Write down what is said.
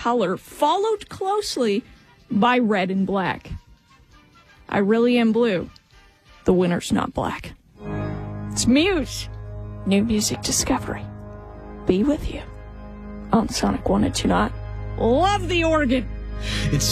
color, followed closely by red and black. I really am blue. The winner's not black. It's Muse. New music discovery. Be with you on Sonic 102.9. Love the organ. It's